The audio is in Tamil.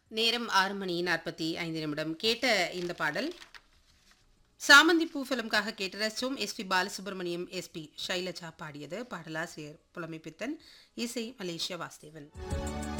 நேரம் 6:45 கேட்ட இந்த பாடல் சாமந்தி பூ ஃபிலிம்காக கேட்ட ரசிச்சோம். எஸ்பி பாலசுப்ரமணியம், எஸ்பி ஷைலஜா பாடியது. பாடலாசிரியர் புலமைப்பித்தன், இசை மலேசியா வாசுதேவன்.